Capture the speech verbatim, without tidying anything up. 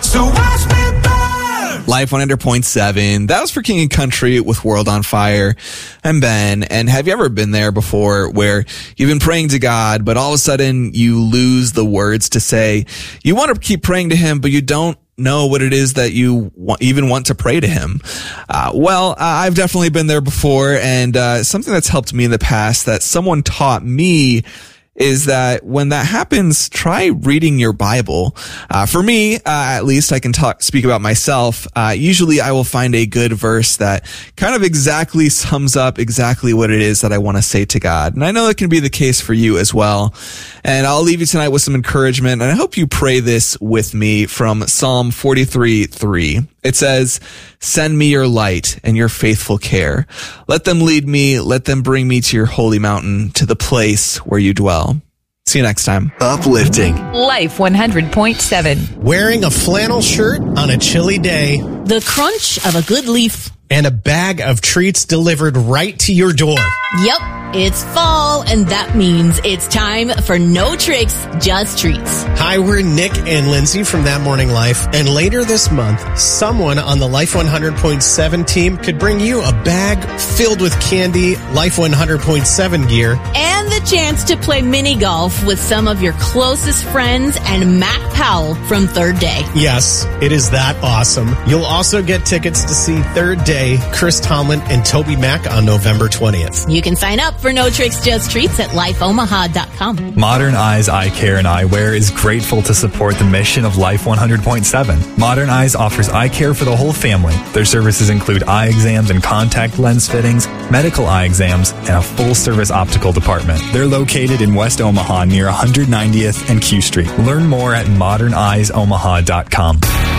So watch me burn. Life one hundred point seven. That was for King and Country with World on Fire. I'm Ben. And have you ever been there before where you've been praying to God, but all of a sudden you lose the words to say? You want to keep praying to him, but you don't know what it is that you want, even want to pray to him. Uh, well, uh, I've definitely been there before, and uh, something that's helped me in the past that someone taught me is that when that happens, try reading your Bible. Uh, for me, uh, at least I can talk, speak about myself. Uh, usually I will find a good verse that kind of exactly sums up exactly what it is that I want to say to God. And I know that can be the case for you as well. And I'll leave you tonight with some encouragement. And I hope you pray this with me from Psalm forty-three three. It says, "Send me your light and your faithful care. Let them lead me. Let them bring me to your holy mountain, to the place where you dwell." See you next time. Uplifting. Life one hundred point seven. Wearing a flannel shirt on a chilly day. The crunch of a good leaf. And a bag of treats delivered right to your door. Yep, it's fall, and that means it's time for No Tricks, Just Treats. Hi, we're Nick and Lindsay from That Morning Life, and later this month, someone on the Life one hundred point seven team could bring you a bag filled with candy, Life one hundred point seven gear, and the chance to play mini golf with some of your closest friends and Mac Powell from Third Day. Yes, it is that awesome. You'll also get tickets to see Third Day, Chris Tomlin, and Toby Mac on November twentieth. You can sign up for No Tricks, Just Treats at life omaha dot com. Modern Eyes Eye Care and Eyewear is grateful to support the mission of Life one hundred point seven. Modern Eyes offers eye care for the whole family. Their services include eye exams and contact lens fittings, medical eye exams, and a full-service optical department. They're located in West Omaha near one hundred ninetieth and Q Street. Learn more at modern eyes omaha dot com.